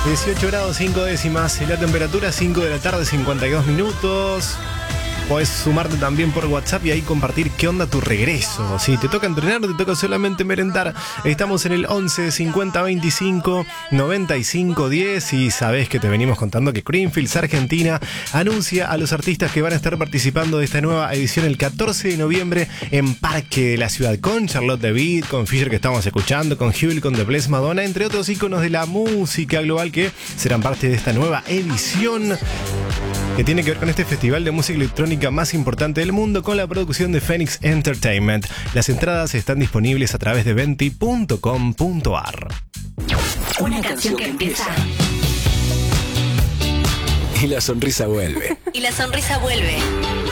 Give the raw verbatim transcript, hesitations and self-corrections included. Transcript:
dieciocho grados cinco décimas, y la temperatura cinco de la tarde, cincuenta y dos minutos. Podés sumarte también por WhatsApp y ahí compartir qué onda tu regreso. Si te toca entrenar o te toca solamente merendar, estamos en el once cincuenta veinticinco noventa y cinco diez y sabés que te venimos contando que Greenfields Argentina anuncia a los artistas que van a estar participando de esta nueva edición el catorce de noviembre en Parque de la Ciudad, con Charlotte de Witt, con Fisher que estamos escuchando, con Huel, con The Blessed Madonna, entre otros íconos de la música global que serán parte de esta nueva edición que tiene que ver con este festival de música electrónica más importante del mundo, con la producción de Phoenix Entertainment. Las entradas están disponibles a través de venti punto com punto ar. Una canción que empieza y la sonrisa vuelve. y la sonrisa vuelve.